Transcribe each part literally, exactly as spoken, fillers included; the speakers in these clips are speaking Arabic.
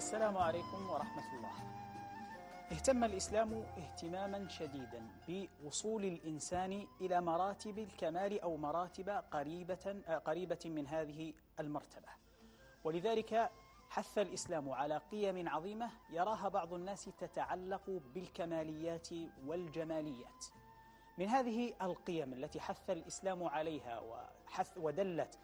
السلام عليكم ورحمة الله. اهتم الإسلام اهتماما شديدا بوصول الإنسان إلى مراتب الكمال أو مراتب قريبة قريبة من هذه المرتبة، ولذلك حث الإسلام على قيم عظيمة يراها بعض الناس تتعلق بالكماليات والجماليات. من هذه القيم التي حث الإسلام عليها وحث ودلت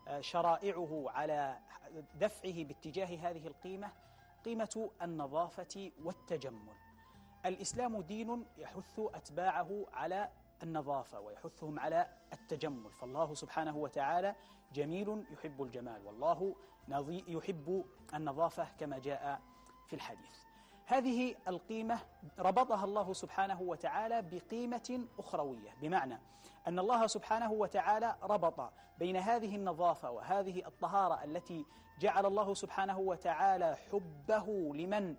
شرائعه على دفعه باتجاه هذه القيمة قيمة النظافة والتجمل. الإسلام دين يحث أتباعه على النظافة ويحثهم على التجمل، فالله سبحانه وتعالى جميل يحب الجمال، والله يحب النظافة كما جاء في الحديث. هذه القيمة ربطها الله سبحانه وتعالى بقيمة أخروية، بمعنى أن الله سبحانه وتعالى ربط بين هذه النظافة وهذه الطهارة التي جعل الله سبحانه وتعالى حبه لمن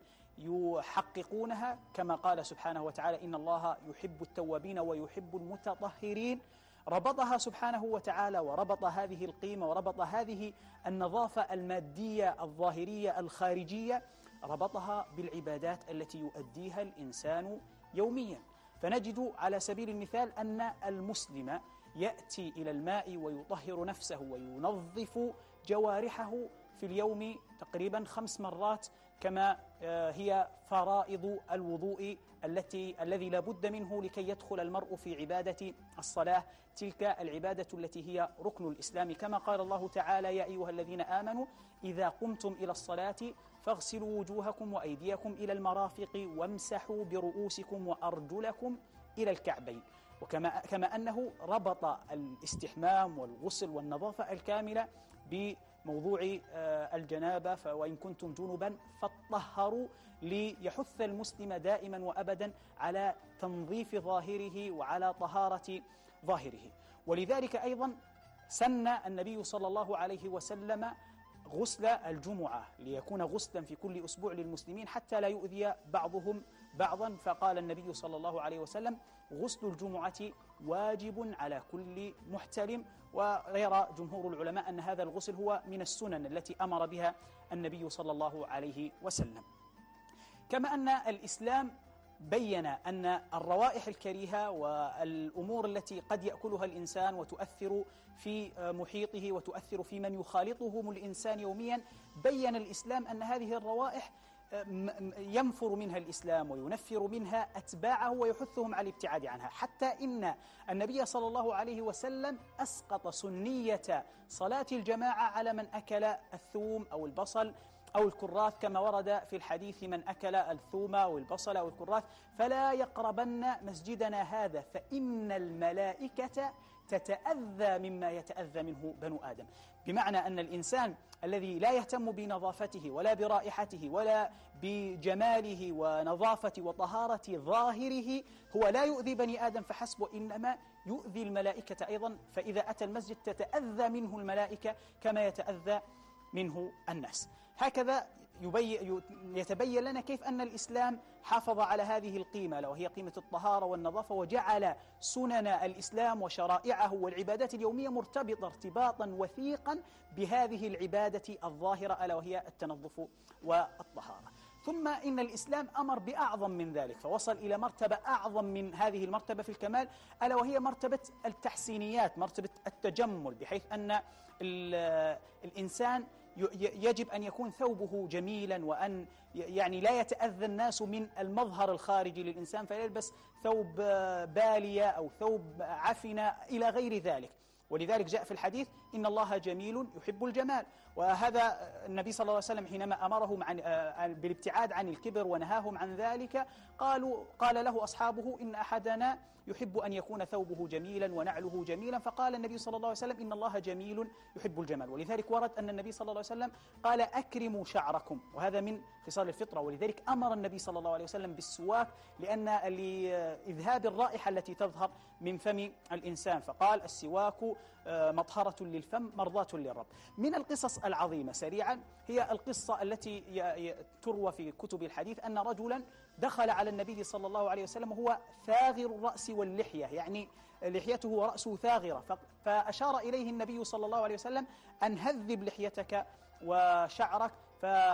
يحققونها، كما قال سبحانه وتعالى إن الله يحب التوابين ويحب المتطهرين. ربطها سبحانه وتعالى وربط هذه القيمة وربط هذه النظافة المادية الظاهرية الخارجية، ربطها بالعبادات التي يؤديها الإنسان يوميا. فنجد على سبيل المثال أن المسلم يأتي إلى الماء ويطهر نفسه وينظف جوارحه في اليوم تقريبا خمس مرات، كما هي فرائض الوضوء التي الذي لا بد منه لكي يدخل المرء في عبادة الصلاة، تلك العبادة التي هي ركن الإسلام، كما قال الله تعالى يا أيها الذين آمنوا إذا قمتم إلى الصلاة فاغسلوا وجوهكم وأيديكم إلى المرافق وامسحوا برؤوسكم وأرجلكم إلى الكعبين. وكما كما أنه ربط الاستحمام والغسل والنظافة الكاملة بموضوع الجنابة، وإن كنتم جنبا فاطهروا، ليحث المسلم دائما وأبدا على تنظيف ظاهره وعلى طهارة ظاهره. ولذلك أيضا سن النبي صلى الله عليه وسلم غسل الجمعة ليكون غسلا في كل أسبوع للمسلمين حتى لا يؤذي بعضهم بعضا، فقال النبي صلى الله عليه وسلم غسل الجمعة واجب على كل محتلم. ويرى جمهور العلماء أن هذا الغسل هو من السنن التي أمر بها النبي صلى الله عليه وسلم. كما أن الإسلام بين أن الروائح الكريهة والأمور التي قد يأكلها الإنسان وتؤثر في محيطه وتؤثر في من يخالطهم الإنسان يوميا، بين الإسلام أن هذه الروائح ينفر منها الإسلام وينفر منها أتباعه ويحثهم على الابتعاد عنها، حتى إن النبي صلى الله عليه وسلم أسقط سنية صلاة الجماعة على من أكل الثوم أو البصل أو الكراث، كما ورد في الحديث من أكل الثوم أو البصل أو الكراث فلا يقربن مسجدنا هذا فإن الملائكة تتأذى مما يتأذى منه بنو آدم. بمعنى أن الإنسان الذي لا يهتم بنظافته ولا برائحته ولا بجماله ونظافة وطهارة ظاهره هو لا يؤذي بني آدم فحسب، وإنما يؤذي الملائكة أيضا، فإذا أتى المسجد تتأذى منه الملائكة كما يتأذى منه الناس. هكذا يبي يتبين لنا كيف أن الإسلام حافظ على هذه القيمة وهي قيمة الطهارة والنظافة، وجعل سنن الإسلام وشرائعه والعبادات اليومية مرتبطة ارتباطا وثيقا بهذه العبادة الظاهرة ألا وهي التنظف والطهارة. ثم إن الإسلام أمر بأعظم من ذلك، فوصل إلى مرتبة أعظم من هذه المرتبة في الكمال ألا وهي مرتبة التحسينيات، مرتبة التجمل، بحيث أن الإنسان يجب أن يكون ثوبه جميلا، وأن يعني لا يتأذى الناس من المظهر الخارجي للإنسان فيلبس ثوب بالية أو ثوب عفنة إلى غير ذلك. ولذلك جاء في الحديث إن الله جميل يحب الجمال، وهذا النبي صلى الله عليه وسلم حينما أمرهم عن بالابتعاد عن الكبر ونهاهم عن ذلك قالوا قال له أصحابه إن أحدنا يحب أن يكون ثوبه جميلا ونعله جميلا، فقال النبي صلى الله عليه وسلم إن الله جميل يحب الجمال. ولذلك ورد أن النبي صلى الله عليه وسلم قال أكرموا شعركم، وهذا من خصال الفطرة، ولذلك أمر النبي صلى الله عليه وسلم بالسواك لأن لإذهاب الرائحة التي تظهر من فم الإنسان، فقال السواك مطهرة للفم مرضاة للرب. من القصص العظيمة سريعا هي القصة التي تروى في كتب الحديث أن رجلا دخل على النبي صلى الله عليه وسلم وهو ثاغر الرأس واللحية، يعني لحيته ورأسه ثاغرة، فأشار إليه النبي صلى الله عليه وسلم أن هذب لحيتك وشعرك، ف